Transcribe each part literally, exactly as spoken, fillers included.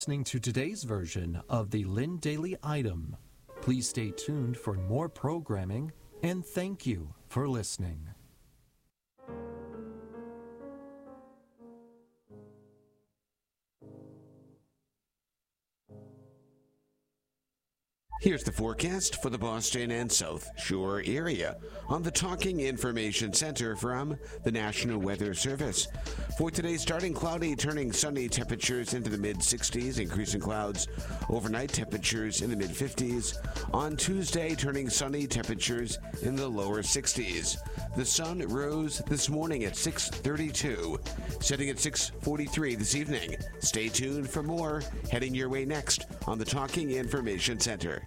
Listening to today's version of the Lynn Daily Item. Please stay tuned for more programming, and thank you for listening. Here's the forecast for the Boston and South Shore area on the Talking Information Center from the National Weather Service. For today, starting cloudy, turning sunny, temperatures into the mid sixties, increasing clouds. Overnight temperatures in the mid fifties. On Tuesday, turning sunny, temperatures in the lower sixties. The sun rose this morning at six thirty-two, setting at six forty-three this evening. Stay tuned for more heading your way next on the Talking Information Center.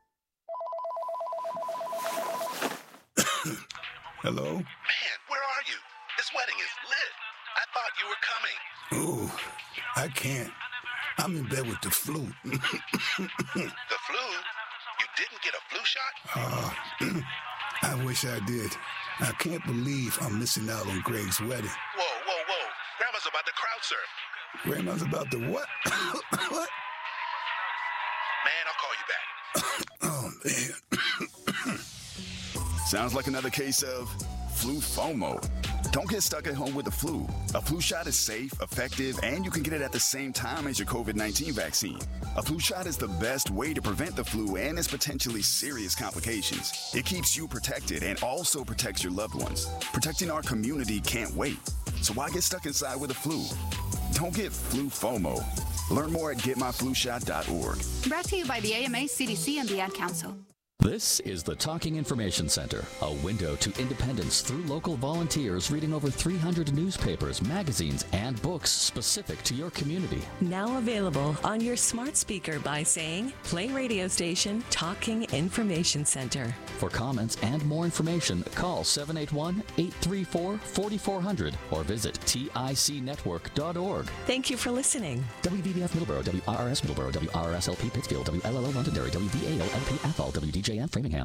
Hello? Man, where are you? This wedding is lit. I thought you were coming. Ooh, I can't. I'm in bed with the flu. The flu? You didn't get a flu shot? Uh, I wish I did. I can't believe I'm missing out on Greg's wedding. Whoa, whoa, whoa. Grandma's about to crowd surf. Grandma's about to what? What? Man, I'll call you back. Oh, man. Sounds like another case of flu FOMO. Don't get stuck at home with the flu. A flu shot is safe, effective, and you can get it at the same time as your covid nineteen vaccine. A flu shot is the best way to prevent the flu and its potentially serious complications. It keeps you protected and also protects your loved ones. Protecting our community can't wait. So why get stuck inside with the flu? Don't get flu FOMO. Learn more at get my flu shot dot org. Brought to you by the A M A, C D C, and the Ad Council. This is the Talking Information Center, a window to independence through local volunteers reading over three hundred newspapers, magazines, and books specific to your community. Now available on your smart speaker by saying, play radio station Talking Information Center. For comments and more information, call seven eight one, eight three four, four four zero zero or visit tic network dot org. Thank you for listening. W V B F Middleborough, W R R S Middleborough, W R R S L P Pittsfield, W L L O Londonderry, W V A O L P F L, W D J M Framingham.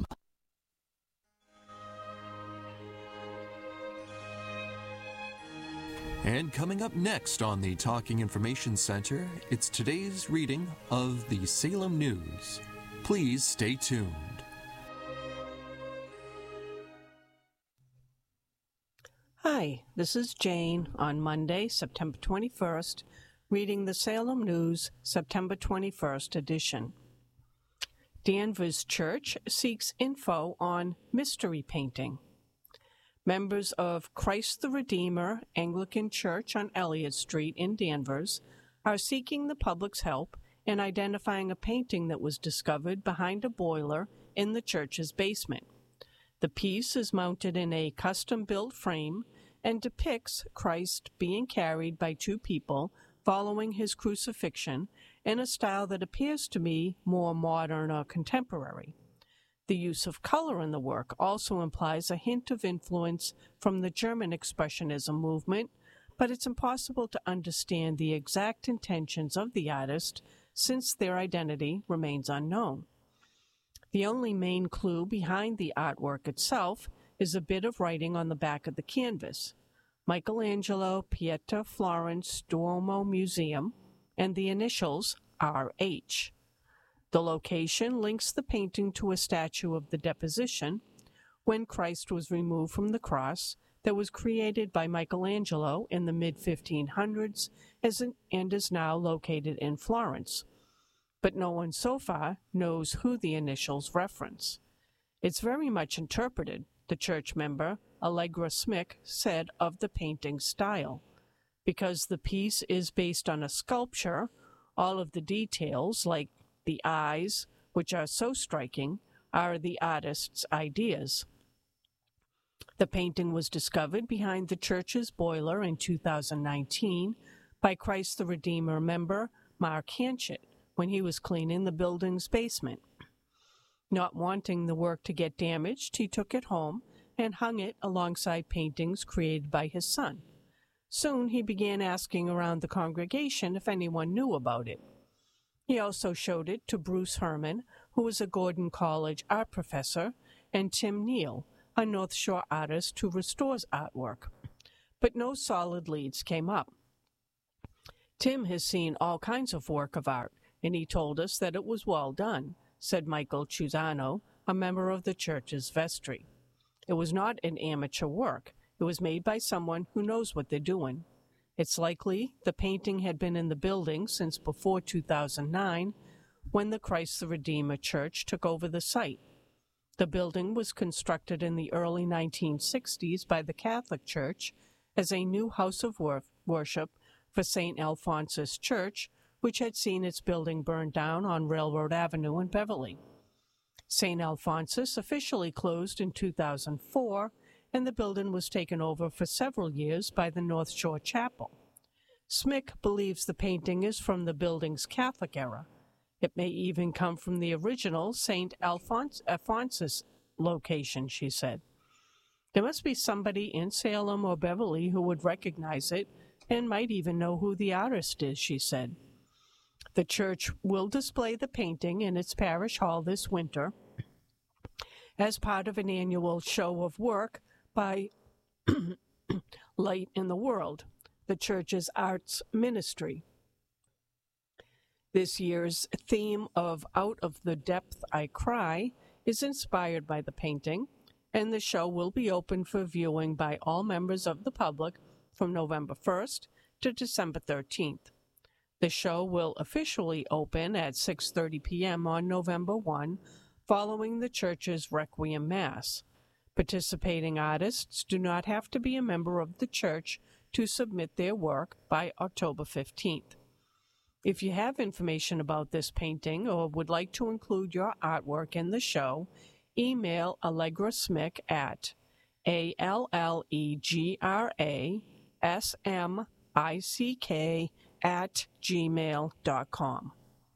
And coming up next on the Talking Information Center, it's today's reading of the Salem News. Please stay tuned. Hi, this is Jane on Monday, September twenty-first, reading the Salem News, September twenty-first edition. Danvers Church seeks info on mystery painting. Members of Christ the Redeemer Anglican Church on Elliott Street in Danvers are seeking the public's help in identifying a painting that was discovered behind a boiler in the church's basement. The piece is mounted in a custom-built frame and depicts Christ being carried by two people following his crucifixion in a style that appears to me more modern or contemporary. The use of color in the work also implies a hint of influence from the German Expressionism movement, but it's impossible to understand the exact intentions of the artist since their identity remains unknown. The only main clue behind the artwork itself is a bit of writing on the back of the canvas. Michelangelo Pieta Florence Duomo Museum, and the initials R H. The location links the painting to a statue of the Deposition, when Christ was removed from the cross, that was created by Michelangelo in the mid fifteen hundreds as an, and is now located in Florence. But no one so far knows who the initials reference. It's very much interpreted, the church member, Allegra Smick, said of the painting's style. Because the piece is based on a sculpture, all of the details, like the eyes, which are so striking, are the artist's ideas. The painting was discovered behind the church's boiler in two thousand nineteen by Christ the Redeemer member Mark Hanchett when he was cleaning the building's basement. Not wanting the work to get damaged, he took it home and hung it alongside paintings created by his son. Soon he began asking around the congregation if anyone knew about it. He also showed it to Bruce Herman, who was a Gordon College art professor, and Tim Neal, a North Shore artist who restores artwork. But no solid leads came up. Tim has seen all kinds of work of art, and he told us that it was well done, said Michael Chuzano, a member of the church's vestry. It was not an amateur work. It was made by someone who knows what they're doing. It's likely the painting had been in the building since before two thousand nine, when the Christ the Redeemer Church took over the site. The building was constructed in the early nineteen sixties by the Catholic Church as a new house of wor- worship for Saint Alphonsus Church, which had seen its building burned down on Railroad Avenue in Beverly. Saint Alphonsus officially closed in two thousand four, and the building was taken over for several years by the North Shore Chapel. Smick believes the painting is from the building's Catholic era. It may even come from the original Saint Alphons- Alphonsus location, she said. There must be somebody in Salem or Beverly who would recognize it and might even know who the artist is, she said. The church will display the painting in its parish hall this winter as part of an annual show of work by Light in the World, the church's arts ministry. This year's theme of Out of the Depth I Cry is inspired by the painting, and the show will be open for viewing by all members of the public from November first to December thirteenth. The show will officially open at six thirty p.m. on November first, following the church's Requiem Mass. Participating artists do not have to be a member of the church to submit their work by October fifteenth. If you have information about this painting or would like to include your artwork in the show, email Allegra Smick at A L L E G R A S M I C K at gmail dot com.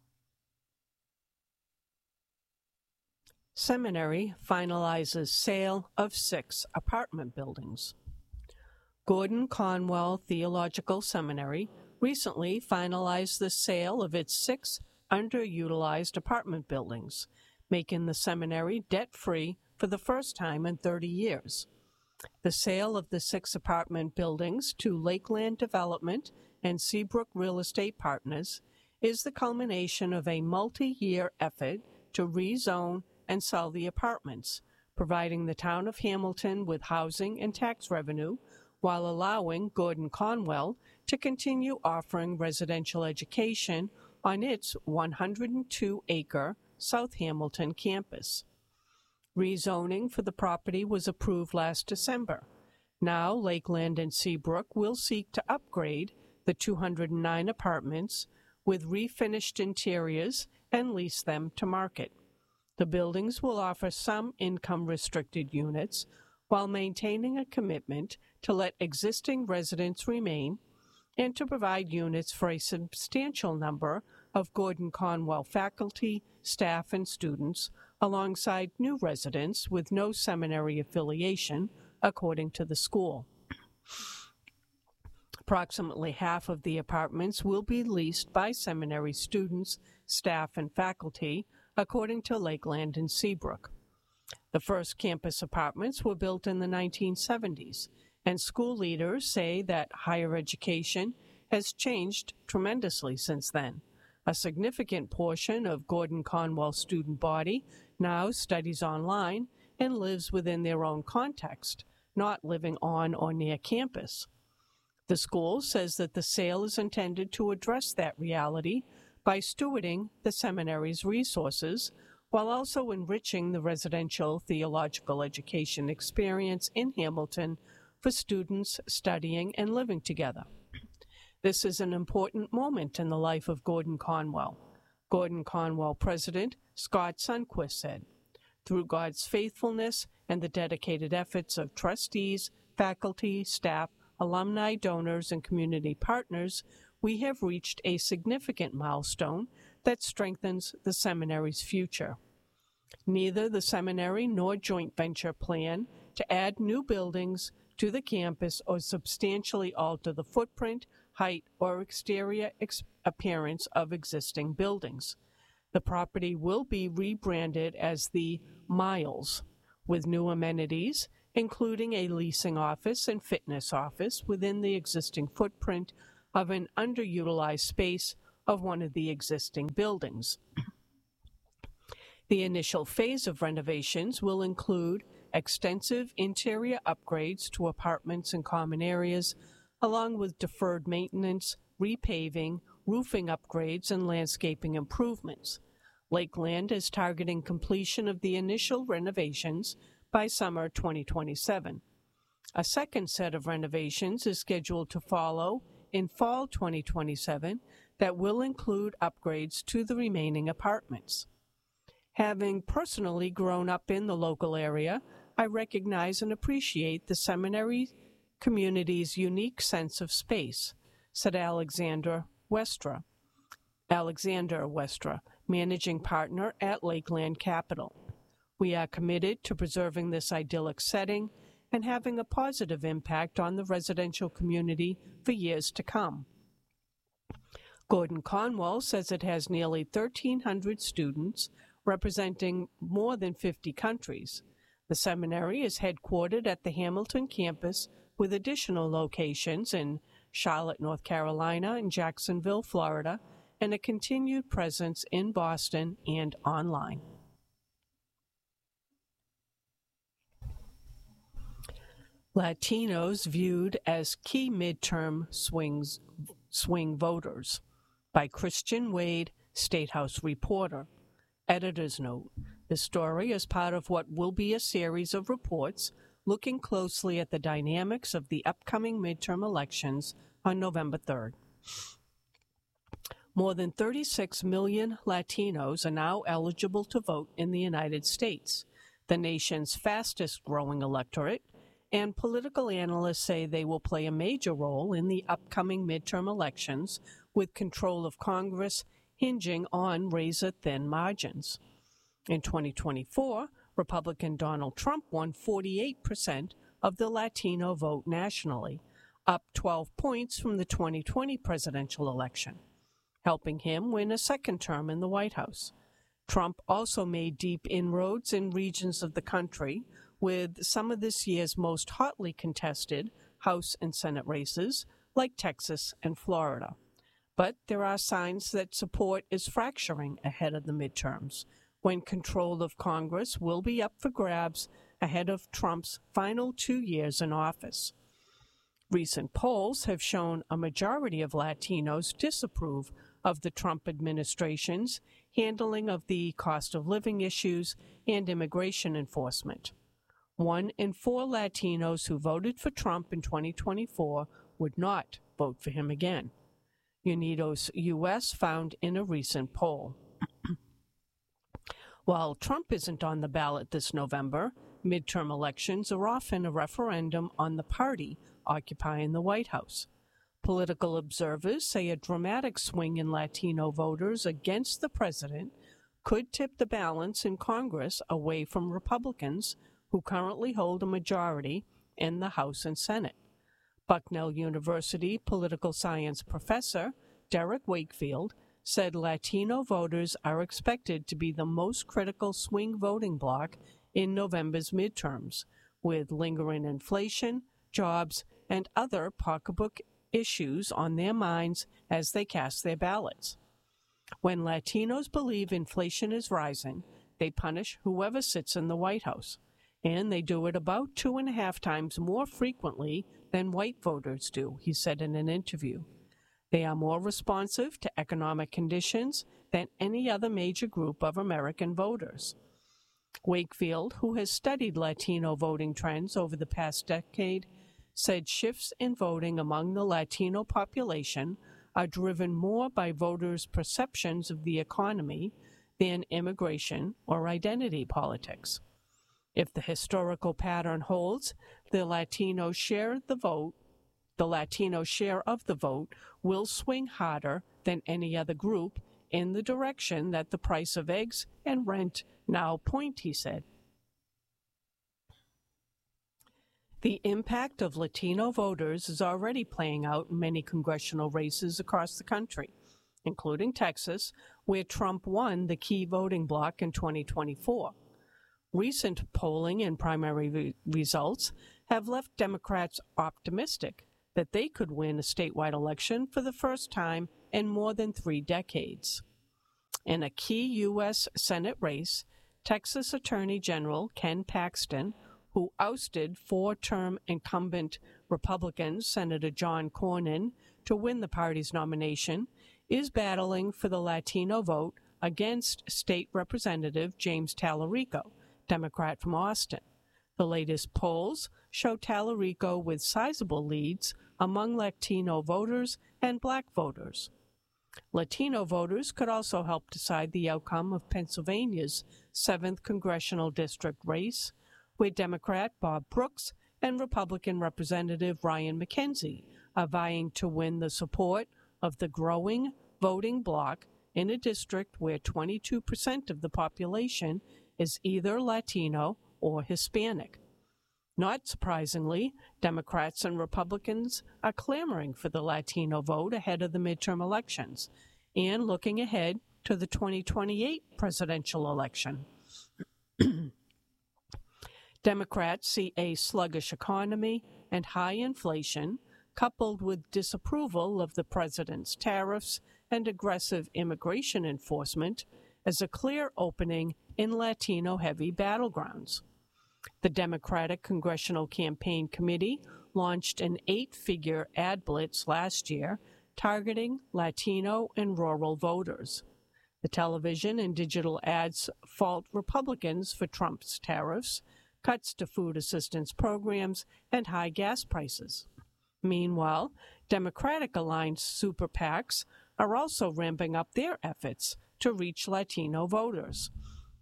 Seminary finalizes sale of six apartment buildings. Gordon Conwell Theological Seminary recently finalized the sale of its six underutilized apartment buildings, making the seminary debt-free for the first time in thirty years. The sale of the six apartment buildings to Lakeland Development and Seabrook Real Estate Partners is the culmination of a multi-year effort to rezone and sell the apartments, providing the town of Hamilton with housing and tax revenue while allowing Gordon Conwell to continue offering residential education on its one hundred two acre South Hamilton campus. Rezoning for the property was approved last December. Now, Lakeland and Seabrook will seek to upgrade the two hundred nine apartments with refinished interiors and lease them to market. The buildings will offer some income-restricted units while maintaining a commitment to let existing residents remain and to provide units for a substantial number of Gordon Conwell faculty, staff, and students, alongside new residents with no seminary affiliation, according to the school. Approximately half of the apartments will be leased by seminary students, staff, and faculty, according to Lakeland and Seabrook. The first campus apartments were built in the nineteen seventies, and school leaders say that higher education has changed tremendously since then. A significant portion of Gordon Conwell's student body now studies online and lives within their own context, not living on or near campus. The school says that the sale is intended to address that reality by stewarding the seminary's resources while also enriching the residential theological education experience in Hamilton for students studying and living together. This is an important moment in the life of Gordon Conwell. Gordon Conwell President Scott Sundquist said, "Through God's faithfulness and the dedicated efforts of trustees, faculty, staff, alumni, donors, and community partners, we have reached a significant milestone that strengthens the seminary's future. Neither the seminary nor joint venture plan to add new buildings to the campus or substantially alter the footprint, height, or exterior ex- appearance of existing buildings. The property will be rebranded as the Miles, with new amenities, including a leasing office and fitness office within the existing footprint of an underutilized space of one of the existing buildings. The initial phase of renovations will include extensive interior upgrades to apartments and common areas, along with deferred maintenance, repaving, roofing upgrades, and landscaping improvements. Lakeland is targeting completion of the initial renovations by summer twenty twenty-seven. A second set of renovations is scheduled to follow in fall twenty twenty-seven that will include upgrades to the remaining apartments. Having personally grown up in the local area, I recognize and appreciate the seminary community's unique sense of space, said Alexander Westra, Alexander Westra, managing partner at Lakeland Capital. We are committed to preserving this idyllic setting and having a positive impact on the residential community for years to come. Gordon Conwell says it has nearly thirteen hundred students representing more than fifty countries. The seminary is headquartered at the Hamilton campus with additional locations in Charlotte, North Carolina, and Jacksonville, Florida, and a continued presence in Boston and online. Latinos viewed as key midterm swings, swing voters by Christian Wade, State House reporter. Editor's note, the story is part of what will be a series of reports looking closely at the dynamics of the upcoming midterm elections on November third. More than thirty-six million Latinos are now eligible to vote in the United States, the nation's fastest-growing electorate, and political analysts say they will play a major role in the upcoming midterm elections, with control of Congress hinging on razor-thin margins. In twenty twenty-four, Republican Donald Trump won forty-eight percent of the Latino vote nationally, up twelve points from the twenty twenty presidential election, helping him win a second term in the White House. Trump also made deep inroads in regions of the country, with some of this year's most hotly contested House and Senate races, like Texas and Florida. But there are signs that support is fracturing ahead of the midterms, when control of Congress will be up for grabs ahead of Trump's final two years in office. Recent polls have shown a majority of Latinos disapprove of the Trump administration's handling of the cost of living issues and immigration enforcement. One in four Latinos who voted for Trump in twenty twenty-four would not vote for him again, Unidos U S found in a recent poll. While Trump isn't on the ballot this November, midterm elections are often a referendum on the party occupying the White House. Political observers say a dramatic swing in Latino voters against the president could tip the balance in Congress away from Republicans, who currently hold a majority in the House and Senate. Bucknell University political science professor Derek Wakefield said Latino voters are expected to be the most critical swing voting bloc in November's midterms, with lingering inflation, jobs, and other pocketbook issues on their minds as they cast their ballots. When Latinos believe inflation is rising, they punish whoever sits in the White House, and they do it about two and a half times more frequently than white voters do, he said in an interview. They are more responsive to economic conditions than any other major group of American voters. Wakefield, who has studied Latino voting trends over the past decade, said shifts in voting among the Latino population are driven more by voters' perceptions of the economy than immigration or identity politics. If the historical pattern holds, the Latino share the vote, the Latino share of the vote will swing harder than any other group in the direction that the price of eggs and rent now point, he said. The impact of Latino voters is already playing out in many congressional races across the country, including Texas, where Trump won the key voting bloc in twenty twenty-four. Recent polling and primary re- results have left Democrats optimistic that they could win a statewide election for the first time in more than three decades. In a key U S Senate race, Texas Attorney General Ken Paxton, who ousted four-term incumbent Republican Senator John Cornyn to win the party's nomination, is battling for the Latino vote against State Representative James Tallarico, Democrat from Austin. The latest polls show Tallarico with sizable leads among Latino voters and Black voters. Latino voters could also help decide the outcome of Pennsylvania's seventh Congressional District race, where Democrat Bob Brooks and Republican Representative Ryan McKenzie are vying to win the support of the growing voting bloc in a district where twenty-two percent of the population is either Latino or Hispanic. Not surprisingly, Democrats and Republicans are clamoring for the Latino vote ahead of the midterm elections and looking ahead to the twenty twenty-eight presidential election. Democrats see a sluggish economy and high inflation, coupled with disapproval of the president's tariffs and aggressive immigration enforcement, as a clear opening in Latino-heavy battlegrounds. The Democratic Congressional Campaign Committee launched an eight-figure ad blitz last year targeting Latino and rural voters. The television and digital ads fault Republicans for Trump's tariffs, cuts to food assistance programs, and high gas prices. Meanwhile, Democratic-aligned super PACs are also ramping up their efforts to reach Latino voters.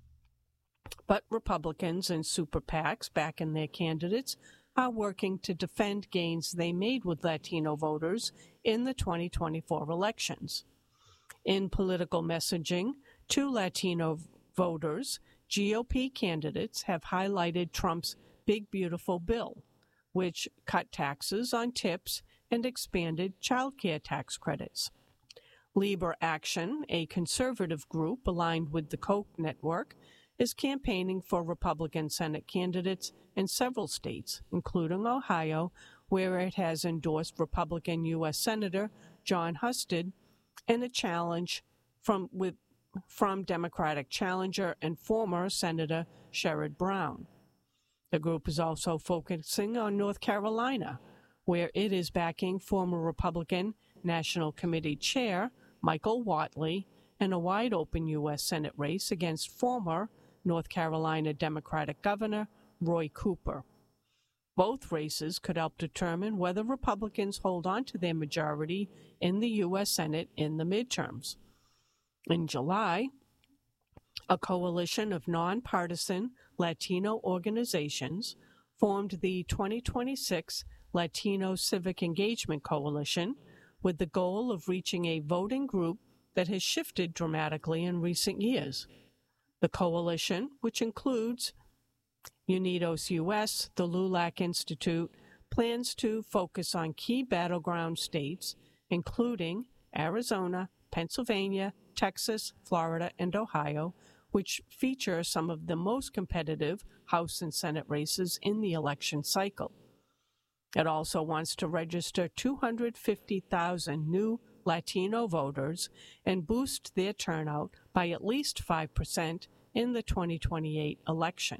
But Republicans and super PACs backing their candidates are working to defend gains they made with Latino voters in the twenty twenty-four elections. In political messaging to Latino voters, G O P candidates have highlighted Trump's Big Beautiful Bill, which cut taxes on tips and expanded child care tax credits. Libre Action, a conservative group aligned with the Koch network, is campaigning for Republican Senate candidates in several states, including Ohio, where it has endorsed Republican U S Senator John Husted, and a challenge from with from Democratic challenger and former Senator Sherrod Brown. The group is also focusing on North Carolina, where it is backing former Republican National Committee Chair Michael Whatley in a wide-open U S Senate race against former North Carolina Democratic Governor Roy Cooper. Both races could help determine whether Republicans hold on to their majority in the U S Senate in the midterms. In July, a coalition of nonpartisan Latino organizations formed the twenty twenty-six Latino Civic Engagement Coalition with the goal of reaching a voting group that has shifted dramatically in recent years. The coalition, which includes Unidos U S, the LULAC Institute, plans to focus on key battleground states, including Arizona, Pennsylvania, Texas, Florida, and Ohio, which feature some of the most competitive House and Senate races in the election cycle. It also wants to register two hundred fifty thousand new Latino voters and boost their turnout by at least five percent in the twenty twenty-eight election.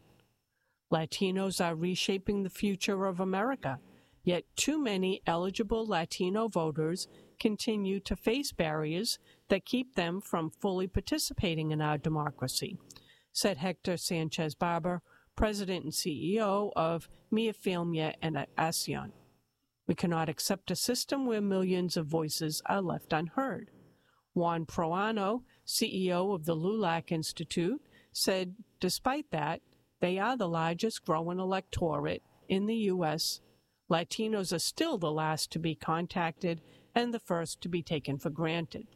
Latinos are reshaping the future of America, yet too many eligible Latino voters continue to face barriers that keep them from fully participating in our democracy, said Hector Sanchez Barber, President and C E O of Mi Familia en Acción. We cannot accept a system where millions of voices are left unheard. Juan Proano, C E O of the LULAC Institute, said despite that, they are the largest growing electorate in the U S. Latinos are still the last to be contacted and the first to be taken for granted.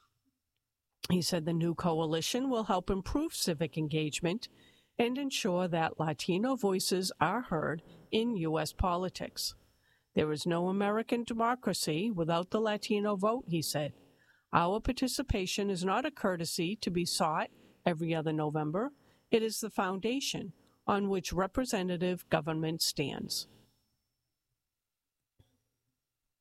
He said the new coalition will help improve civic engagement and ensure that Latino voices are heard in U S politics. There is no American democracy without the Latino vote, he said. Our participation is not a courtesy to be sought every other November. It is the foundation on which representative government stands.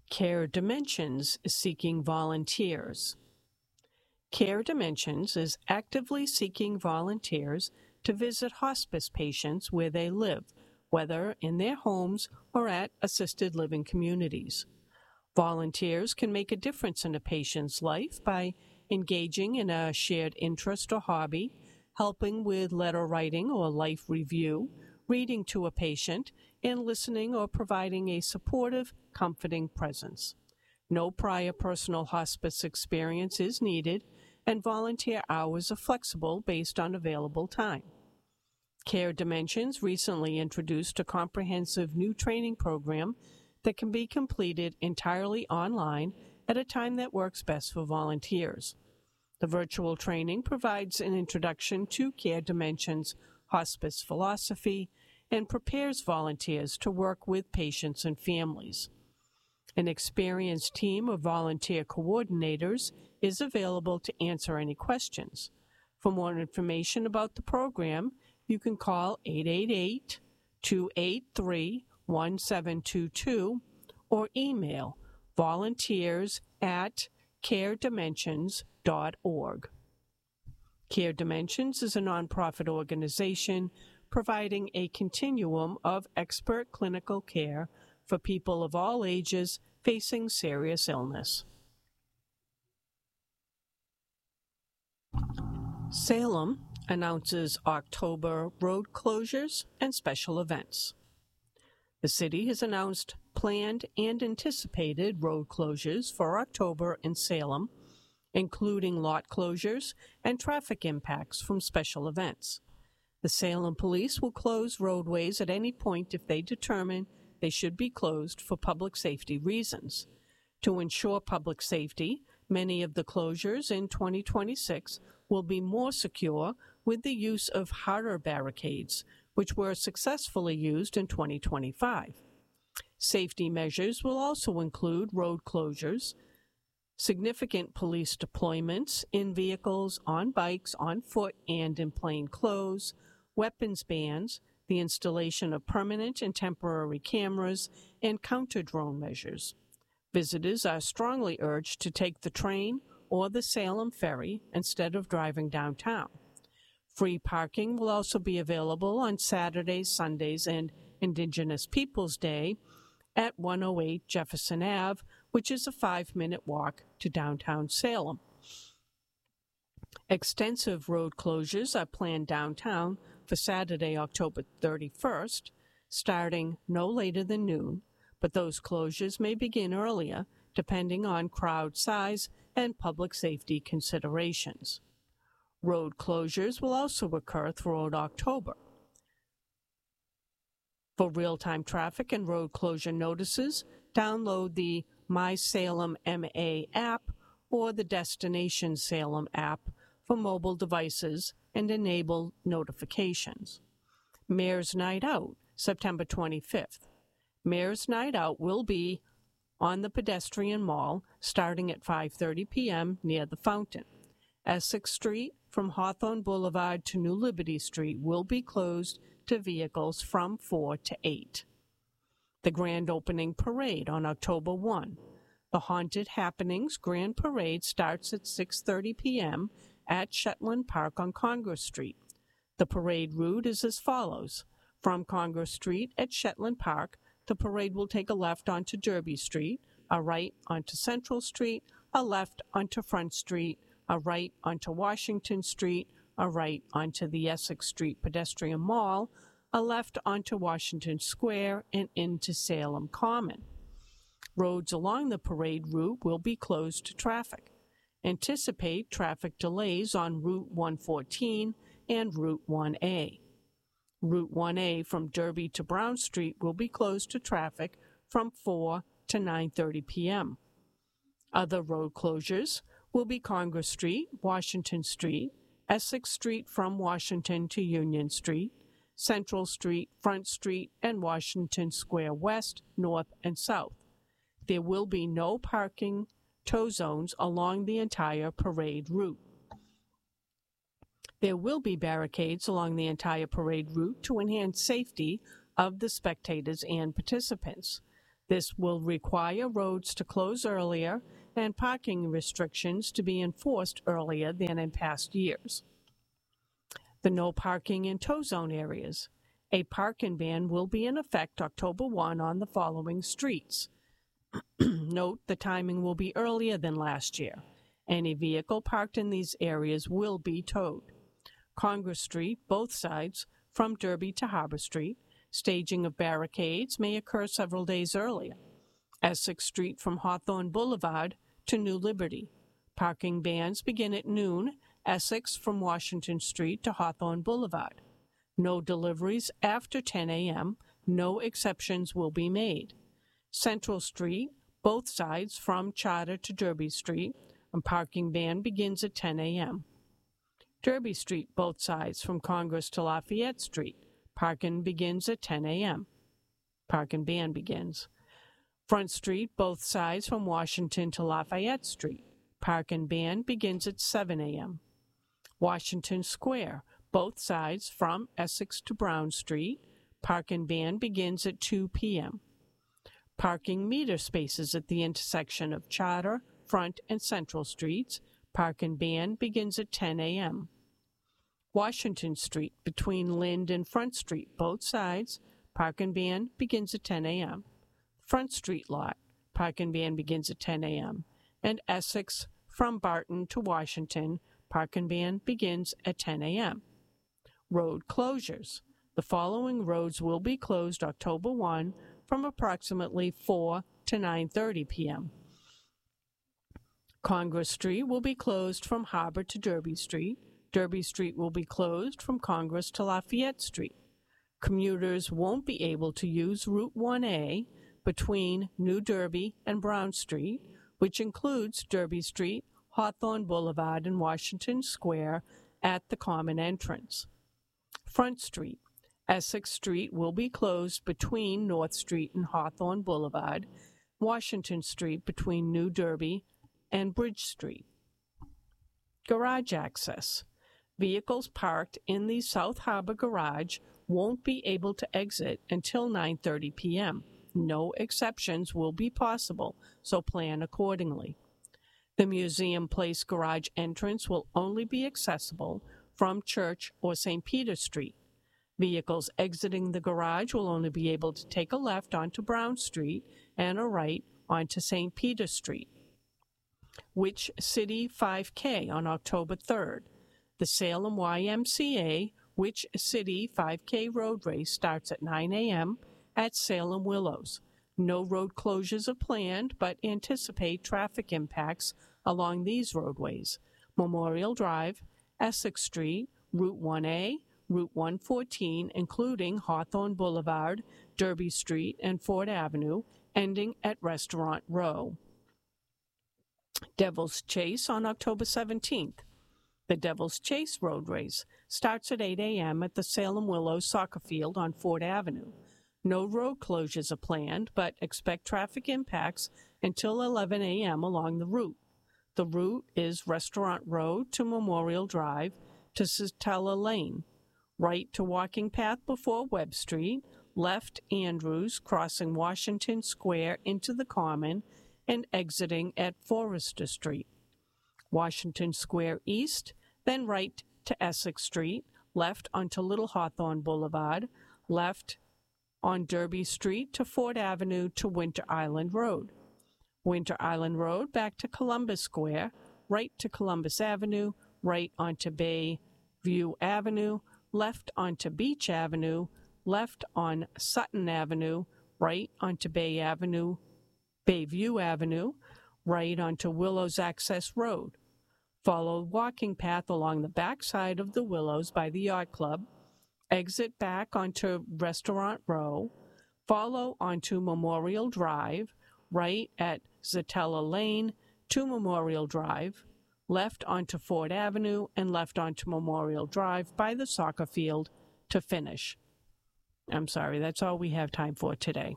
Care Dimensions is seeking volunteers. Care Dimensions is actively seeking volunteers to visit hospice patients where they live, whether in their homes or at assisted living communities. Volunteers can make a difference in a patient's life by engaging in a shared interest or hobby, helping with letter writing or life review, reading to a patient, and listening or providing a supportive, comforting presence. No prior personal hospice experience is needed, and volunteer hours are flexible based on available time. Care Dimensions recently introduced a comprehensive new training program that can be completed entirely online at a time that works best for volunteers. The virtual training provides an introduction to Care Dimensions hospice philosophy and prepares volunteers to work with patients and families. An experienced team of volunteer coordinators is available to answer any questions. For more information about the program, you can call eight eight eight, two eight three, one seven two two or email volunteers at care dimensions dot org. Care Dimensions is a nonprofit organization providing a continuum of expert clinical care for people of all ages facing serious illness. Salem announces October road closures and special events. The city has announced planned and anticipated road closures for October in Salem, including lot closures and traffic impacts from special events. The Salem Police will close roadways at any point if they determine they should be closed for public safety reasons. To ensure public safety, many of the closures in twenty twenty-six will be more secure with the use of harder barricades, which were successfully used in twenty twenty-five. Safety measures will also include road closures, significant police deployments in vehicles, on bikes, on foot, and in plain clothes, weapons bans, the installation of permanent and temporary cameras, and counter-drone measures. Visitors are strongly urged to take the train or the Salem Ferry instead of driving downtown. Free parking will also be available on Saturdays, Sundays, and Indigenous Peoples Day at one oh eight Jefferson Avenue, which is a five-minute walk to downtown Salem. Extensive road closures are planned downtown for Saturday, October thirty-first, starting no later than noon, but those closures may begin earlier, depending on crowd size and public safety considerations. Road closures will also occur throughout October. For real-time traffic and road closure notices, download the My Salem M A app or the Destination Salem app for mobile devices and enable notifications. Mayor's Night Out, September twenty-fifth. Mayor's Night Out will be on the pedestrian mall starting at five thirty p.m. near the fountain. Essex Street from Hawthorne Boulevard to New Liberty Street will be closed to vehicles from four to eight. The Grand Opening Parade on October first. The Haunted Happenings Grand Parade starts at six thirty p.m. at Shetland Park on Congress Street. The parade route is as follows. From Congress Street at Shetland Park, the parade will take a left onto Derby Street, a right onto Central Street, a left onto Front Street, a right onto Washington Street, a right onto the Essex Street Pedestrian Mall, a left onto Washington Square, and into Salem Common. Roads along the parade route will be closed to traffic. Anticipate traffic delays on Route one fourteen and Route one A. Route one A from Derby to Brown Street will be closed to traffic from four to nine thirty p.m. Other road closures will be Congress Street, Washington Street, Essex Street from Washington to Union Street, Central Street, Front Street, and Washington Square West, North, and South. There will be no parking tow zones along the entire parade route. There will be barricades along the entire parade route to enhance safety of the spectators and participants. This will require roads to close earlier and parking restrictions to be enforced earlier than in past years. The no parking in tow zone areas. A parking ban will be in effect October first on the following streets. Note the timing will be earlier than last year. Any vehicle parked in these areas will be towed. Congress Street, both sides, from Derby to Harbor Street. Staging of barricades may occur several days earlier. Essex Street from Hawthorne Boulevard to New Liberty. Parking bans begin at noon. Essex from Washington Street to Hawthorne Boulevard. No deliveries after ten a.m. No exceptions will be made. Central Street, both sides from Charter to Derby Street. A parking ban begins at ten a.m. Derby Street, both sides from Congress to Lafayette Street. Parking begins at ten a.m. Parking ban begins. Front Street, both sides from Washington to Lafayette Street. Parking ban begins at seven a.m. Washington Square, both sides from Essex to Brown Street. Parking ban begins at two p.m. Parking meter spaces at the intersection of Charter, Front, and Central Streets. Parking ban begins at ten a.m. Washington Street between Lind and Front Street, both sides. Parking ban begins at ten a.m. Front Street lot, parking ban begins at ten a.m. And Essex from Barton to Washington, parking ban begins at ten a.m. Road closures. The following roads will be closed October first from approximately four to nine thirty p.m. Congress Street will be closed from Harbor to Derby Street. Derby Street will be closed from Congress to Lafayette Street. Commuters won't be able to use Route one A between New Derby and Brown Street, which includes Derby Street, Hawthorne Boulevard, and Washington Square at the common entrance. Front Street. Essex Street will be closed between North Street and Hawthorne Boulevard, Washington Street between New Derby and Bridge Street. Garage access. Vehicles parked in the South Harbor Garage won't be able to exit until nine thirty p.m. No exceptions will be possible, so plan accordingly. The Museum Place garage entrance will only be accessible from Church or Saint Peter Street. Vehicles exiting the garage will only be able to take a left onto Brown Street and a right onto Saint Peter Street. Which City five K on October third. The Salem Y M C A Which City five K road race starts at nine a.m. at Salem Willows. No road closures are planned, but anticipate traffic impacts along these roadways: Memorial Drive, Essex Street, Route one A, Route one fourteen, including Hawthorne Boulevard, Derby Street, and Ford Avenue, ending at Restaurant Row. Devil's Chase on October seventeenth. The Devil's Chase road race starts at eight a.m. at the Salem Willows soccer field on Ford Avenue. No road closures are planned, but expect traffic impacts until eleven a.m. along the route. The route is Restaurant Road to Memorial Drive to Satella Lane, right to walking path before Webb Street, left Andrews crossing Washington Square into the Common and exiting at Forrester Street. Washington Square East, then right to Essex Street, left onto Little Hawthorne Boulevard, left on Derby Street to Ford Avenue to Winter Island Road. Winter Island Road back to Columbus Square, right to Columbus Avenue, right onto Bay View Avenue, left onto Beach Avenue, left on Sutton Avenue, right onto Bay Avenue, Bayview Avenue, right onto Willows Access Road. Follow walking path along the back side of the Willows by the Yacht Club, exit back onto Restaurant Row, follow onto Memorial Drive, right at Zatella Lane to Memorial Drive, left onto Ford Avenue, and left onto Memorial Drive by the soccer field to finish. I'm sorry, that's all we have time for today.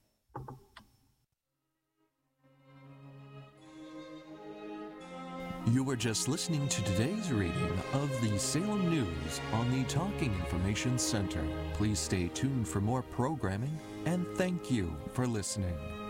You were just listening to today's reading of the Salem News on the Talking Information Center. Please stay tuned for more programming, and thank you for listening.